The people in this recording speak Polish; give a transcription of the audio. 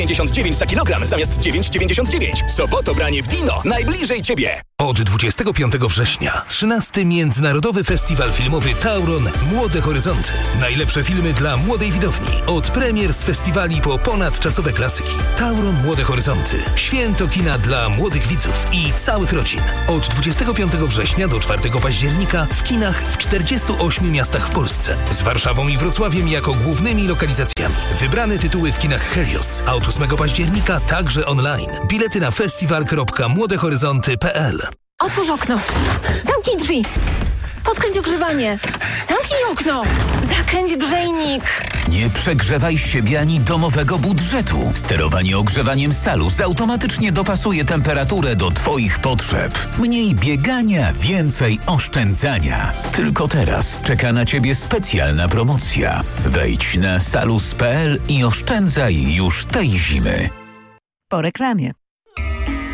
59 za kilogram zamiast 9,99. Soboto-branie w Dino. Najbliżej Ciebie. Od 25 września 13. Międzynarodowy Festiwal Filmowy Tauron Młode Horyzonty. Najlepsze filmy dla młodej widowni. Od premier z festiwali po ponadczasowe klasyki. Tauron Młode Horyzonty. Święto kina dla młodych widzów i całych rodzin. Od 25 września do 4 października w kinach w 48 miastach w Polsce. Z Warszawą i Wrocławiem jako głównymi lokalizacjami. Wybrane tytuły w kinach Helios. A od 8 października także online. Bilety na festiwal.młodehoryzonty.pl. Otwórz okno. Zamknij drzwi. Podkręć ogrzewanie. Zamknij okno. Zakręć grzejnik. Nie przegrzewaj siebie ani domowego budżetu. Sterowanie ogrzewaniem Salus automatycznie dopasuje temperaturę do Twoich potrzeb. Mniej biegania, więcej oszczędzania. Tylko teraz czeka na Ciebie specjalna promocja. Wejdź na salus.pl i oszczędzaj już tej zimy. Po reklamie.